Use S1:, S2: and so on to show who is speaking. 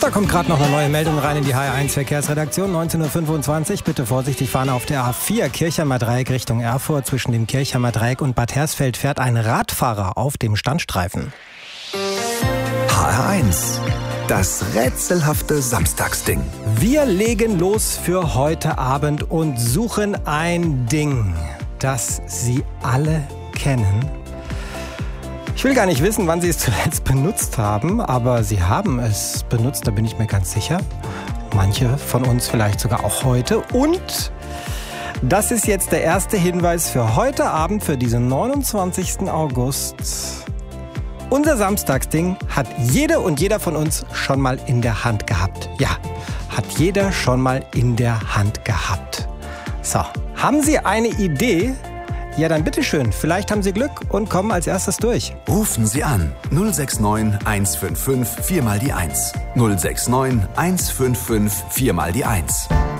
S1: Da kommt gerade noch eine neue Meldung rein in die HR1 Verkehrsredaktion. 19.25 Uhr. Bitte vorsichtig fahren auf der A4 Kirchheimer Dreieck Richtung Erfurt. Zwischen dem Kirchheimer Dreieck und Bad Hersfeld fährt ein Radfahrer auf dem Standstreifen.
S2: HR1, das rätselhafte Samstagsding.
S1: Wir legen los für heute Abend und suchen ein Ding, das Sie alle kennen. Ich will gar nicht wissen, wann Sie es zuletzt benutzt haben, aber Sie haben es benutzt, da bin ich mir ganz sicher. Manche von uns vielleicht sogar auch heute. Und das ist jetzt der erste Hinweis für heute Abend, für diesen 29. August. Unser Samstagsding hat jede und jeder von uns schon mal in der Hand gehabt. Ja, hat jeder schon mal in der Hand gehabt. So, haben Sie eine Idee? Ja, dann bitteschön. Vielleicht haben Sie Glück und kommen als erstes durch.
S2: Rufen Sie an 069 155 4 mal die 1. 069 155 4 mal die 1.